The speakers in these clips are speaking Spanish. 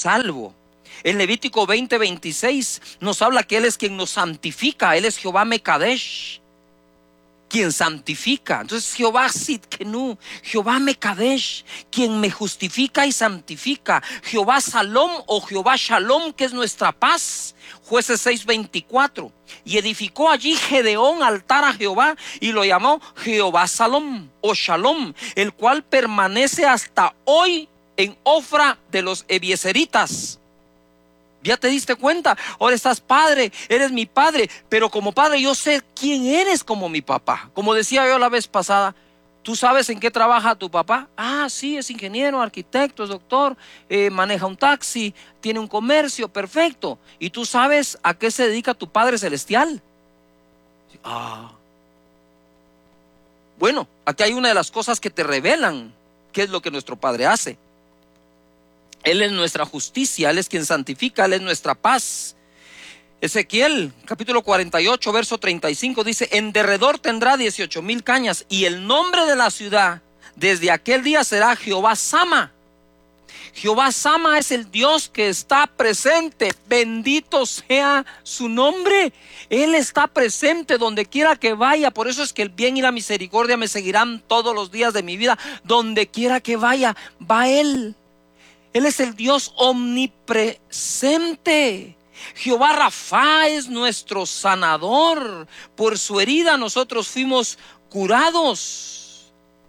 salvo. En Levítico 20:26 nos habla que Él es quien nos santifica. Él es Jehová Mekadesh, quien santifica. Entonces Jehová Sidkenu, Jehová Mekadesh, quien me justifica y santifica. Jehová Salom o Jehová Shalom, que es nuestra paz. Jueces 6:24. Y edificó allí Gedeón altar a Jehová y lo llamó Jehová Salom o Shalom, el cual permanece hasta hoy en Ofra de los Ebiezeritas. ¿Ya te diste cuenta? Ahora estás padre, eres mi padre, pero como padre yo sé quién eres como mi papá. Como decía yo la vez pasada, ¿tú sabes en qué trabaja tu papá? Ah, sí, es ingeniero, arquitecto, es doctor, maneja un taxi, tiene un comercio, perfecto. ¿Y tú sabes a qué se dedica tu Padre Celestial? Ah. Bueno, aquí hay una de las cosas que te revelan qué es lo que nuestro Padre hace. Él es nuestra justicia, Él es quien santifica, Él es nuestra paz. Ezequiel capítulo 48 verso 35 dice: en derredor tendrá 18,000 cañas, y el nombre de la ciudad desde aquel día será Jehová Sama. Jehová Sama es el Dios que está presente. Bendito sea su nombre. Él está presente donde quiera que vaya. Por eso es que el bien y la misericordia me seguirán todos los días de mi vida. Donde quiera que vaya, va Él. Él es el Dios omnipresente. Jehová Rafa es nuestro sanador. Por su herida nosotros fuimos curados.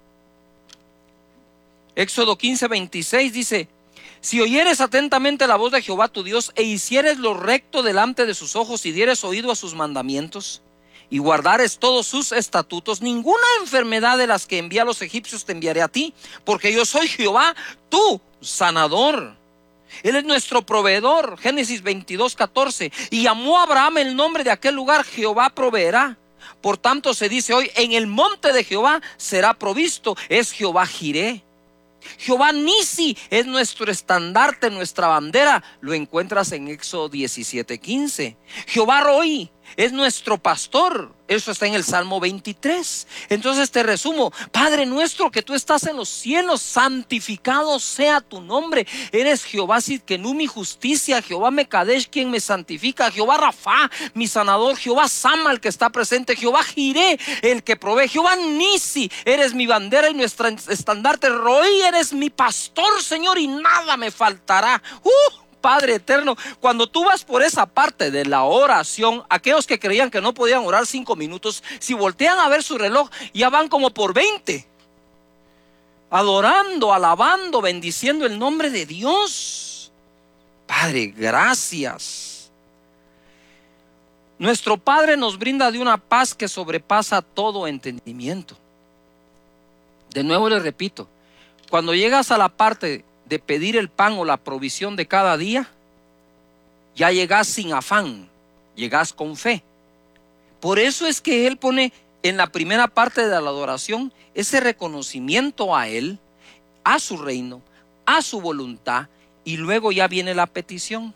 Éxodo 15:26 dice: si oyeres atentamente la voz de Jehová tu Dios, e hicieres lo recto delante de sus ojos, y dieres oído a sus mandamientos, y guardares todos sus estatutos, ninguna enfermedad de las que envía a los egipcios te enviaré a ti, porque yo soy Jehová, tu sanador. Él es nuestro proveedor. Génesis 22:14. Y llamó a Abraham el nombre de aquel lugar: Jehová proveerá. Por tanto se dice hoy: en el monte de Jehová será provisto. Es Jehová Jireh. Jehová Nisi es nuestro estandarte, nuestra bandera. Lo encuentras en Éxodo 17:15. Jehová Roi es nuestro pastor. Eso está en el Salmo 23. Entonces te resumo: Padre nuestro que tú estás en los cielos, santificado sea tu nombre. Eres Jehová Sidkenu, mi justicia. Jehová Mekadesh, quien me santifica. Jehová Rafa, mi sanador. Jehová Sama, el que está presente. Jehová Jireh, el que provee. Jehová Nisi, eres mi bandera y nuestro estandarte. Roi, eres mi pastor, Señor, y nada me faltará. Padre eterno, cuando tú vas por esa parte de la oración, aquellos que creían que no podían orar 5 minutos, si voltean a ver su reloj, ya van como por 20, adorando, alabando, bendiciendo el nombre de Dios. Padre, gracias. Nuestro Padre nos brinda de una paz que sobrepasa todo entendimiento. De nuevo les repito, cuando llegas a la parte de pedir el pan o la provisión de cada día, ya llegas sin afán, llegas con fe. Por eso es que Él pone en la primera parte de la adoración ese reconocimiento a Él, a su reino, a su voluntad, y luego ya viene la petición.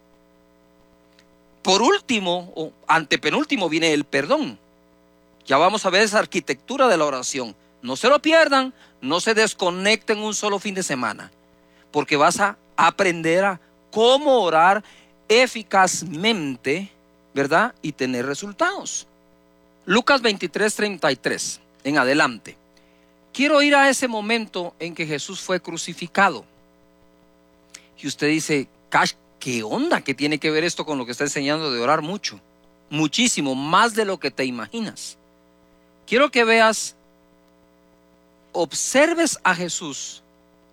Por último, o antepenúltimo, viene el perdón. Ya vamos a ver esa arquitectura de la oración. No se lo pierdan, no se desconecten un solo fin de semana, porque vas a aprender a cómo orar eficazmente, ¿verdad? Y tener resultados. Lucas 23:33 en adelante. Quiero ir a ese momento en que Jesús fue crucificado. Y usted dice: ¿qué onda? ¿Qué tiene que ver esto con lo que está enseñando de orar mucho? Muchísimo, más de lo que te imaginas. Quiero que veas, observes a Jesús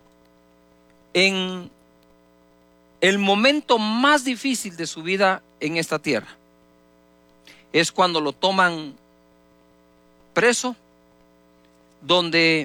en el momento más difícil de su vida en esta tierra. Es cuando lo toman preso, donde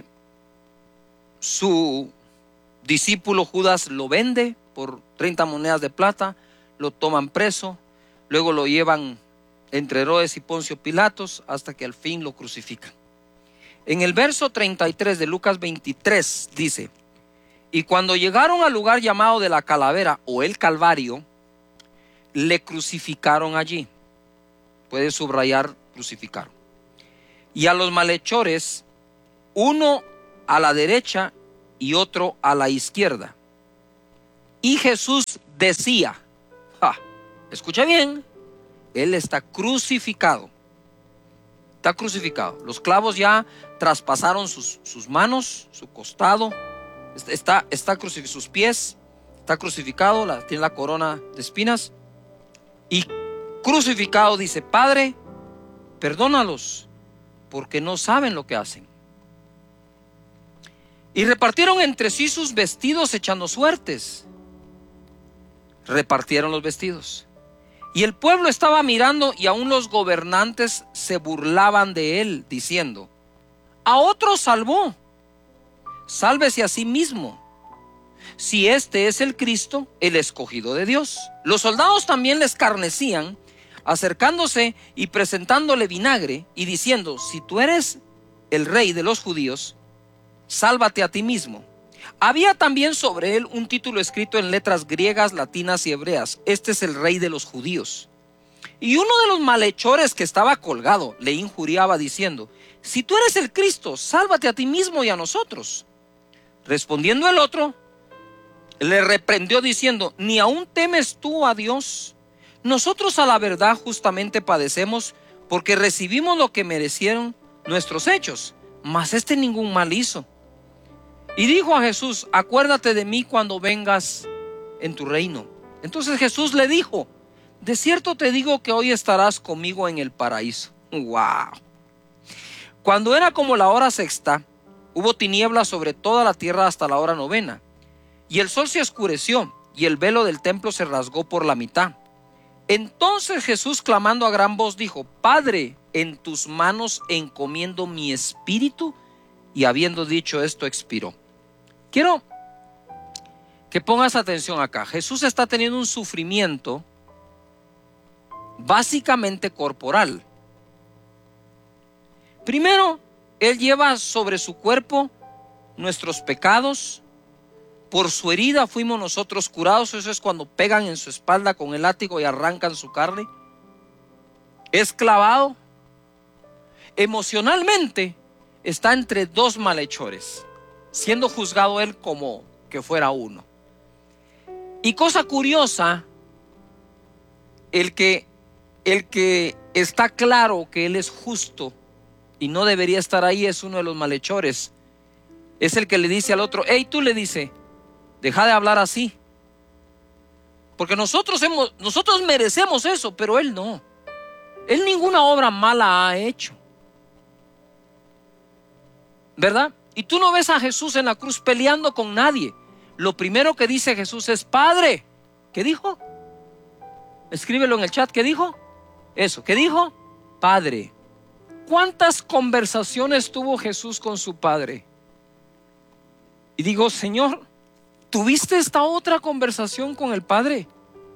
su discípulo Judas lo vende por 30 monedas de plata, lo toman preso, luego lo llevan entre Herodes y Poncio Pilatos hasta que al fin lo crucifican. En el verso 33 de Lucas 23 dice: y cuando llegaron al lugar llamado de la calavera o el Calvario, le crucificaron allí. Puedes subrayar crucificaron. Y a los malhechores, uno a la derecha y otro a la izquierda. Y Jesús decía, escucha bien, Él está crucificado. Está crucificado. Los clavos ya traspasaron sus manos, su costado. Está crucificado, sus pies. Está crucificado, tiene la corona de espinas. Y crucificado dice, Padre, perdónalos, porque no saben lo que hacen. Y repartieron entre sí sus vestidos echando suertes. Repartieron los vestidos. Y el pueblo estaba mirando, y aún los gobernantes se burlaban de él, diciendo, a otro salvó, sálvese a sí mismo, si este es el Cristo, el escogido de Dios. Los soldados también le escarnecían, acercándose y presentándole vinagre, y diciendo, si tú eres el rey de los judíos, sálvate a ti mismo. Había también sobre él un título escrito en letras griegas, latinas y hebreas: este es el rey de los judíos. Y uno de los malhechores que estaba colgado le injuriaba diciendo, si tú eres el Cristo, sálvate a ti mismo y a nosotros. Respondiendo el otro, le reprendió diciendo, ¿ni aún temes tú a Dios? Nosotros a la verdad justamente padecemos, porque recibimos lo que merecieron nuestros hechos, mas este ningún mal hizo. Y dijo a Jesús, acuérdate de mí cuando vengas en tu reino. Entonces Jesús le dijo, de cierto te digo que hoy estarás conmigo en el paraíso. ¡Wow! Cuando era como la hora sexta, hubo tinieblas sobre toda la tierra hasta la hora novena. Y el sol se oscureció, y el velo del templo se rasgó por la mitad. Entonces Jesús, clamando a gran voz, dijo, Padre, en tus manos encomiendo mi espíritu. Y habiendo dicho esto, expiró. Quiero que pongas atención acá. Jesús está teniendo un sufrimiento básicamente corporal. Primero, Él lleva sobre su cuerpo nuestros pecados. Por su herida fuimos nosotros curados. Eso es cuando pegan en su espalda con el látigo y arrancan su carne. Es clavado. Emocionalmente está entre dos malhechores, siendo juzgado él como que fuera uno. Y cosa curiosa, el que está claro que él es justo y no debería estar ahí es uno de los malhechores. Es el que le dice al otro, hey, tú, le dice, deja de hablar así, porque nosotros merecemos eso, pero él no. Él ninguna obra mala ha hecho, ¿verdad? Y tú no ves a Jesús en la cruz peleando con nadie. Lo primero que dice Jesús es, Padre. ¿Qué dijo? Escríbelo en el chat. ¿Qué dijo? Eso. ¿Qué dijo? Padre. ¿Cuántas conversaciones tuvo Jesús con su Padre? Y digo, Señor, ¿tuviste esta otra conversación con el Padre?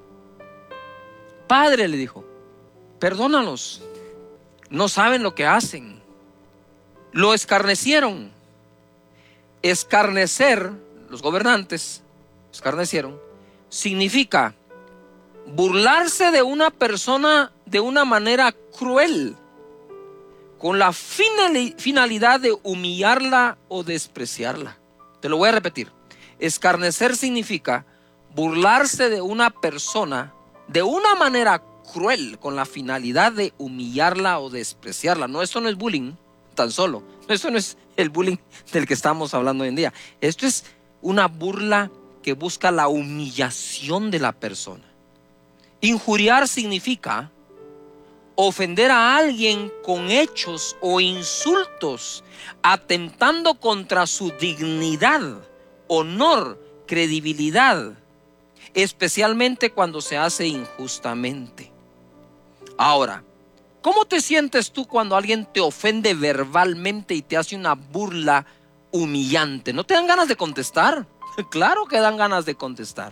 Padre, le dijo, perdónalos, no saben lo que hacen. Lo escarnecieron. Escarnecer, los gobernantes escarnecieron, significa burlarse de una persona de una manera cruel, con la finalidad de humillarla o despreciarla. Te lo voy a repetir. Escarnecer significa burlarse de una persona de una manera cruel, con la finalidad de humillarla o despreciarla. No, esto no es bullying tan solo. Esto no es el bullying del que estamos hablando hoy en día. Esto es una burla que busca la humillación de la persona. Injuriar significa ofender a alguien con hechos o insultos, atentando contra su dignidad, honor, credibilidad, especialmente cuando se hace injustamente. Ahora, ¿cómo te sientes tú cuando alguien te ofende verbalmente y te hace una burla humillante? ¿No te dan ganas de contestar? Claro que dan ganas de contestar.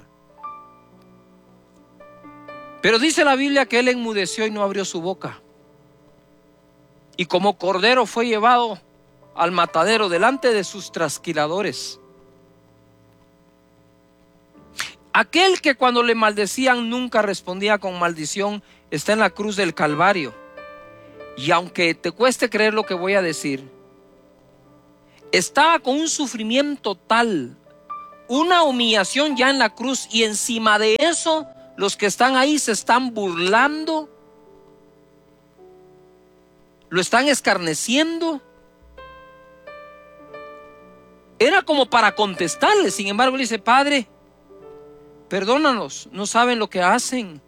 Pero dice la Biblia que él enmudeció y no abrió su boca. Y como cordero fue llevado al matadero delante de sus trasquiladores. Aquel que cuando le maldecían nunca respondía con maldición está en la cruz del Calvario. Y aunque te cueste creer lo que voy a decir, estaba con un sufrimiento tal una humillación ya en la cruz, y encima de eso los que están ahí se están burlando, lo están escarneciendo. Era como para contestarle. Sin embargo, le dice: Padre, perdónanos, no saben lo que hacen.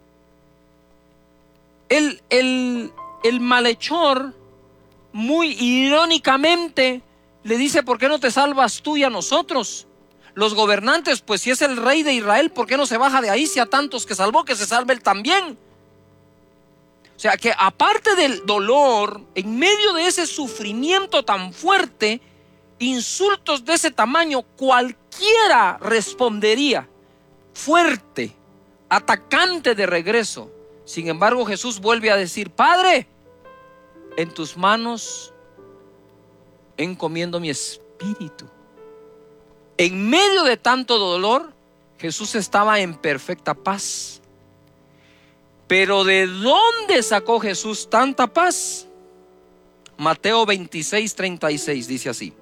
El malhechor, muy irónicamente, le dice: ¿por qué no te salvas tú y a nosotros? Los gobernantes, pues si es el rey de Israel, ¿por qué no se baja de ahí? Si a tantos que salvó, que se salve él también. O sea que aparte del dolor, en medio de ese sufrimiento tan fuerte, insultos de ese tamaño, cualquiera respondería fuerte, atacante de regreso. Sin embargo, Jesús vuelve a decir: Padre, en tus manos encomiendo mi espíritu. En medio de tanto dolor, Jesús estaba en perfecta paz. Pero ¿de dónde sacó Jesús tanta paz? Mateo 26:36 dice así: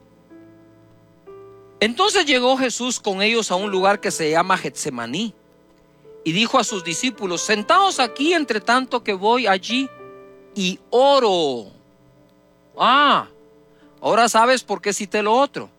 entonces llegó Jesús con ellos a un lugar que se llama Getsemaní, y dijo a sus discípulos: sentaos aquí entre tanto que voy allí y oro. Ahora sabes por qué cité lo otro.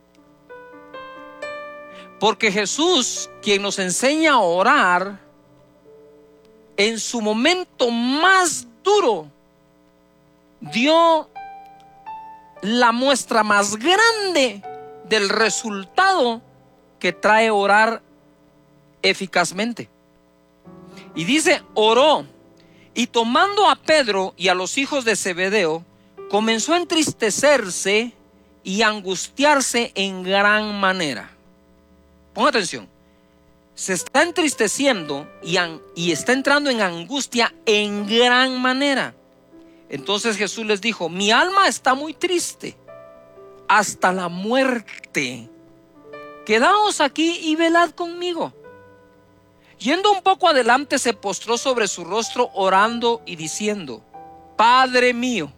Porque Jesús, quien nos enseña a orar, en su momento más duro, dio la muestra más grande del resultado que trae orar eficazmente. Y dice: oró, y tomando a Pedro y a los hijos de Zebedeo, comenzó a entristecerse y angustiarse en gran manera. Ponga atención. Se está entristeciendo y está entrando en angustia en gran manera. Entonces Jesús les dijo: mi alma está muy triste hasta la muerte. Quedaos aquí y velad conmigo. Yendo un poco adelante, se postró sobre su rostro, orando y diciendo: Padre mío.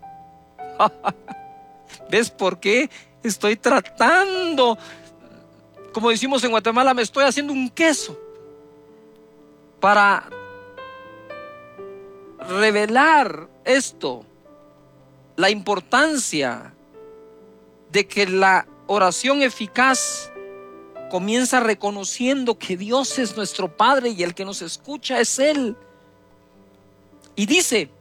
¿Ves por qué estoy tratando? Como decimos en Guatemala, me estoy haciendo un queso para revelar esto, la importancia de que la oración eficaz comienza reconociendo que Dios es nuestro Padre y el que nos escucha es Él. Y dice: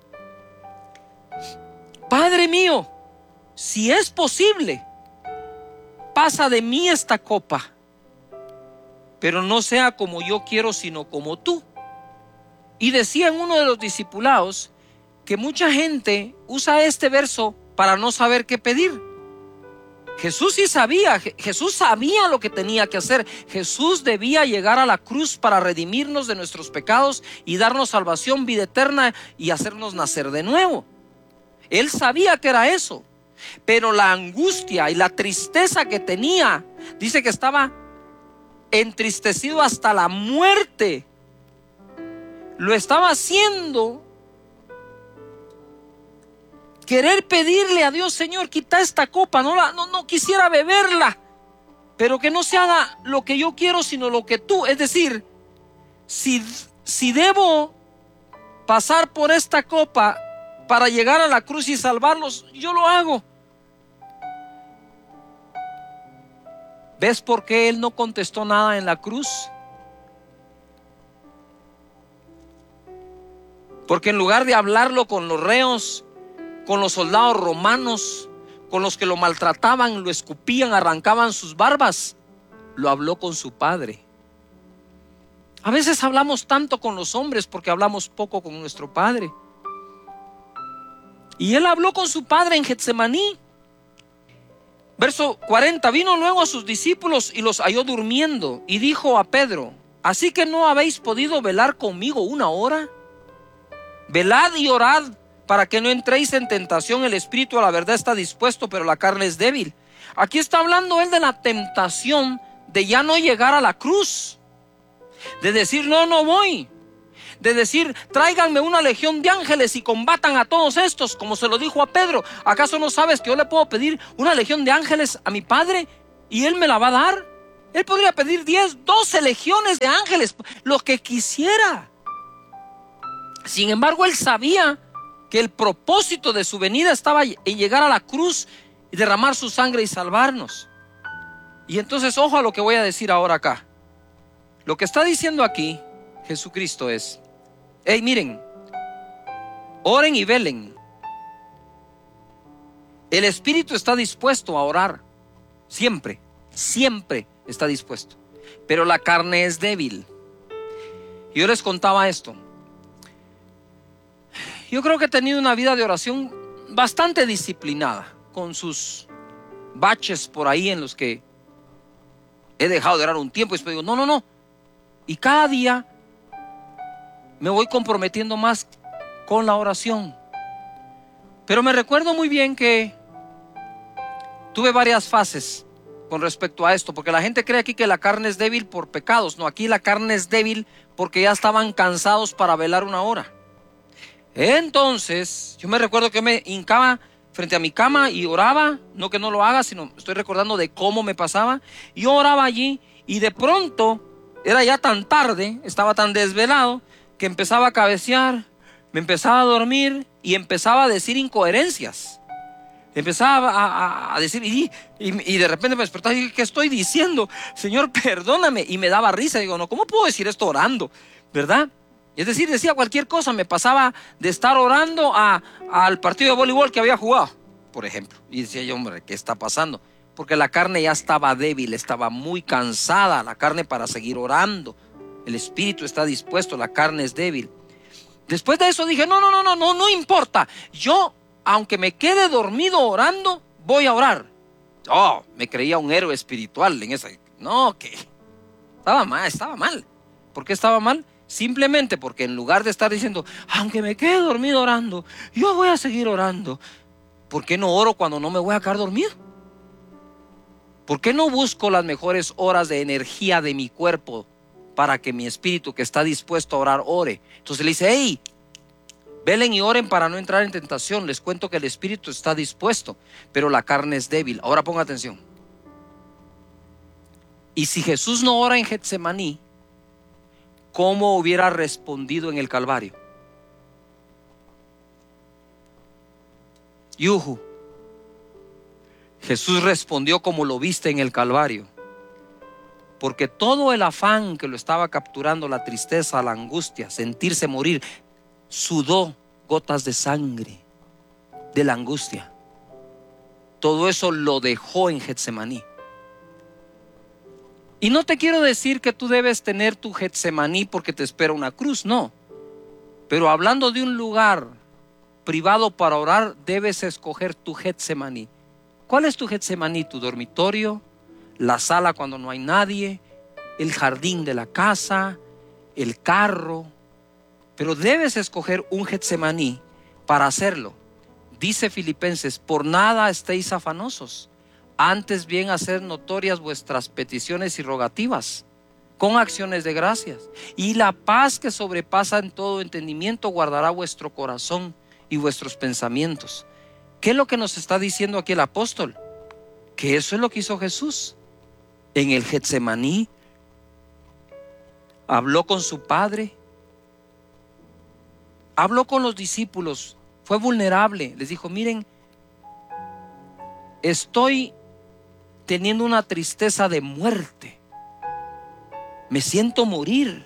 Padre mío, si es posible, pasa de mí esta copa, pero no sea como yo quiero, sino como tú. Y decía en uno de los discipulados que mucha gente usa este verso para no saber qué pedir. Jesús sí sabía, Jesús sabía lo que tenía que hacer. Jesús debía llegar a la cruz para redimirnos de nuestros pecados y darnos salvación, vida eterna y hacernos nacer de nuevo. Él sabía que era eso. Pero la angustia y la tristeza que tenía, dice que estaba entristecido hasta la muerte. Lo estaba haciendo querer pedirle a Dios: Señor, quita esta copa, no quisiera beberla, pero que no se haga lo que yo quiero, sino lo que tú. Es decir, si debo pasar por esta copa para llegar a la cruz y salvarlos, yo lo hago. ¿Ves por qué Él no contestó nada en la cruz? Porque en lugar de hablarlo con los reos, con los soldados romanos, con los que lo maltrataban, lo escupían, arrancaban sus barbas, lo habló con su Padre. A veces hablamos tanto con los hombres porque hablamos poco con nuestro Padre. Y Él habló con su Padre en Getsemaní. Verso 40: vino luego a sus discípulos y los halló durmiendo, y dijo a Pedro: ¿así que no habéis podido velar conmigo una hora? Velad y orad para que no entréis en tentación. El espíritu a la verdad está dispuesto, pero la carne es débil. Aquí está hablando Él de la tentación de ya no llegar a la cruz, de decir: no voy, de decir: tráiganme una legión de ángeles y combatan a todos estos, como se lo dijo a Pedro. ¿Acaso no sabes que yo le puedo pedir una legión de ángeles a mi Padre y Él me la va a dar. Él podría pedir 10, 12 legiones de ángeles, lo que quisiera. Sin embargo, Él sabía que el propósito de su venida estaba en llegar a la cruz y derramar su sangre y salvarnos. Y entonces, ojo a lo que voy a decir ahora acá. Lo que está diciendo aquí Jesucristo es: hey, miren, oren y velen. El espíritu está dispuesto a orar, siempre, siempre está dispuesto, pero la carne es débil. Yo les contaba esto. Yo creo que he tenido una vida de oración bastante disciplinada, con sus baches por ahí en los que he dejado de orar un tiempo y después digo, no. Y cada día me voy comprometiendo más con la oración. Pero me recuerdo muy bien que tuve varias fases con respecto a esto, porque la gente cree aquí que la carne es débil por pecados. No, aquí la carne es débil porque ya estaban cansados para velar una hora. Entonces, yo me recuerdo que me hincaba frente a mi cama y oraba, no que no lo haga, sino estoy recordando de cómo me pasaba. Yo oraba allí y de pronto era ya tan tarde, estaba tan desvelado, que empezaba a cabecear, me empezaba a dormir y empezaba a decir incoherencias. Empezaba a decir y de repente me despertaba y dije, ¿qué estoy diciendo? Señor, perdóname. Y me daba risa. Digo, no, ¿cómo puedo decir esto orando? ¿Verdad? Es decir, decía cualquier cosa. Me pasaba de estar orando al partido de voleibol que había jugado, por ejemplo. Y decía yo, hombre, ¿qué está pasando? Porque la carne ya estaba débil, estaba muy cansada la carne para seguir orando. El espíritu está dispuesto, la carne es débil. Después de eso dije, no importa. Yo, aunque me quede dormido orando, voy a orar. Oh, me creía un héroe espiritual en esa. No, que estaba mal. ¿Por qué estaba mal? Simplemente porque en lugar de estar diciendo, aunque me quede dormido orando, yo voy a seguir orando. ¿Por qué no oro cuando no me voy a quedar dormido? ¿Por qué no busco las mejores horas de energía de mi cuerpo para que mi espíritu que está dispuesto a orar ore? Entonces le dice, hey, velen y oren para no entrar en tentación. Les cuento que el espíritu está dispuesto, pero la carne es débil. Ahora ponga atención. Y si Jesús no ora en Getsemaní, ¿cómo hubiera respondido en el Calvario? Yuhu. Jesús respondió como lo viste en el Calvario, porque todo el afán que lo estaba capturando, la tristeza, la angustia, sentirse morir, sudó gotas de sangre de la angustia. Todo eso lo dejó en Getsemaní. Y no te quiero decir que tú debes tener tu Getsemaní porque te espera una cruz, no. Pero hablando de un lugar privado para orar, debes escoger tu Getsemaní. ¿Cuál es tu Getsemaní? ¿Tu dormitorio? ¿La sala cuando no hay nadie? ¿El jardín de la casa? ¿El carro? Pero debes escoger un Getsemaní para hacerlo. Dice Filipenses, por nada estéis afanosos, antes bien hacer notorias vuestras peticiones y rogativas con acciones de gracias. Y la paz que sobrepasa en todo entendimiento guardará vuestro corazón y vuestros pensamientos. ¿Qué es lo que nos está diciendo aquí el apóstol? Que eso es lo que hizo Jesús. En el Getsemaní habló con su Padre, habló con los discípulos, fue vulnerable, les dijo, miren, estoy teniendo una tristeza de muerte, me siento morir.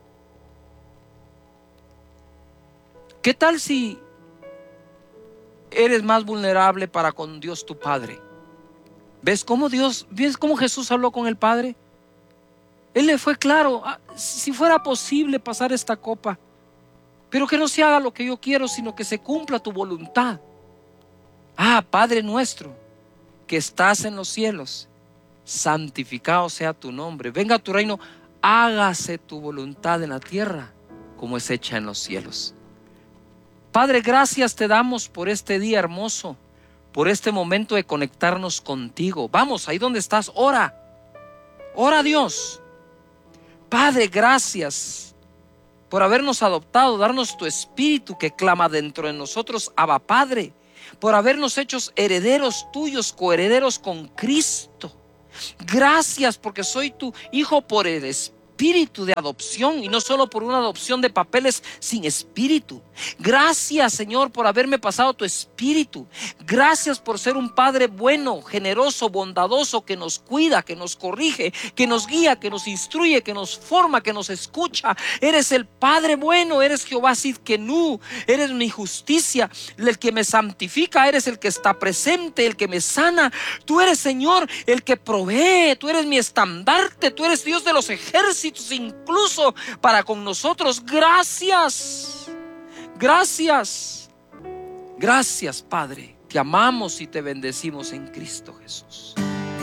¿Qué tal si eres más vulnerable para con Dios tu Padre? ¿Ves cómo Jesús habló con el Padre? Él le fue claro, si fuera posible pasar esta copa, pero que no se haga lo que yo quiero, sino que se cumpla tu voluntad. Padre nuestro que estás en los cielos, santificado sea tu nombre, venga a tu reino, hágase tu voluntad en la tierra como es hecha en los cielos. Padre, gracias te damos por este día hermoso, por este momento de conectarnos contigo. Vamos, ahí donde estás, ora a Dios. Padre, gracias por habernos adoptado, darnos tu espíritu que clama dentro de nosotros, Abba Padre, por habernos hechos herederos tuyos, coherederos con Cristo. Gracias porque soy tu hijo por el espíritu de adopción, y no solo por una adopción de papeles sin espíritu. Gracias, Señor, por haberme pasado tu espíritu. Gracias por ser un Padre bueno, generoso, bondadoso, que nos cuida, que nos corrige, que nos guía, que nos instruye, que nos forma, que nos escucha. Eres el Padre bueno, eres Jehová Sidkenu, eres mi justicia, el que me santifica, eres el que está presente, el que me sana. Tú eres, Señor, el que provee, tú eres mi estandarte, tú eres Dios de los ejércitos, incluso para con nosotros. Gracias, gracias, gracias, Padre. Te amamos y te bendecimos en Cristo Jesús.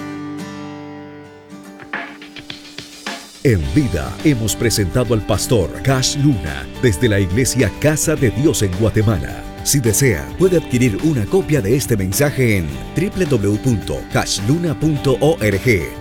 En vida hemos presentado al pastor Cash Luna desde la iglesia Casa de Dios en Guatemala. Si desea, puede adquirir una copia de este mensaje en www.cashluna.org